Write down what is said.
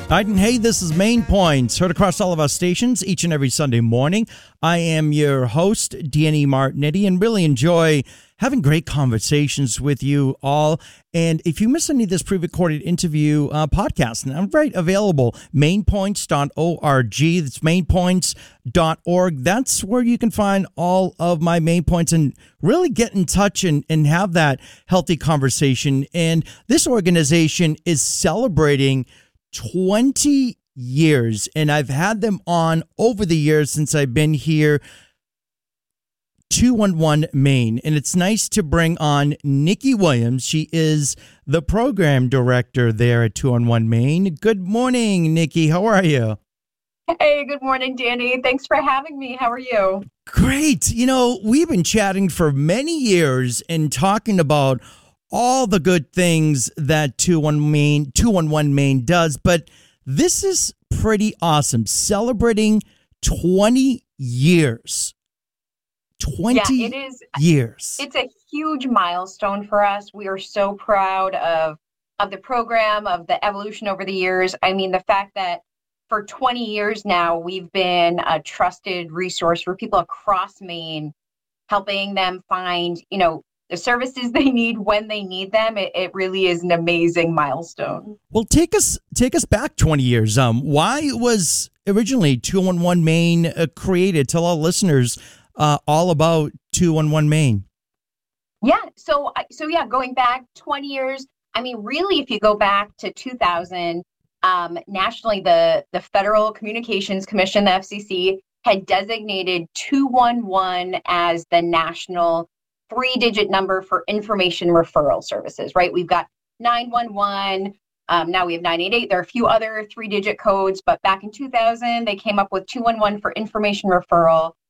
All right, and hey, this is Main Points, heard across all of our stations each and every Sunday morning. I am your host, Danny Martinetti, and really enjoy having great conversations with you all. And if you miss any of this pre-recorded interview podcast, and I'm right available, mainpoints.org. That's mainpoints.org. That's where you can find all of my main points and really get in touch and have that healthy conversation. And this organization is celebrating 20 years, and I've had them on over the years since I've been here, 211 Maine. And it's nice to bring on Nikki Williams. She is the program director there at 211 Maine. Good morning, Nikki. How are you? Hey, good morning, Danny. Thanks for having me. How are you? Great. You know, we've been chatting for many years and talking about all the good things that 211 Maine does, but this is pretty awesome. Celebrating 20 years. 20 years. It's a huge milestone for us. We are so proud of the program, of the evolution over the years. I mean, the fact that for 20 years now, we've been a trusted resource for people across Maine, helping them find, the services they need when they need them. It really is an amazing milestone. Well, take us back 20 years. Why was originally 211 Maine created? Tell our listeners all about 211 Maine. Yeah. So going back 20 years, I mean, really, if you go back to 2000, nationally, the Federal Communications Commission, the FCC, had designated 211 as the national 3-digit number for information referral services, right? We've got 911, now we have 988. There are a few other 3-digit codes, but back in 2000, they came up with 211 for information referral.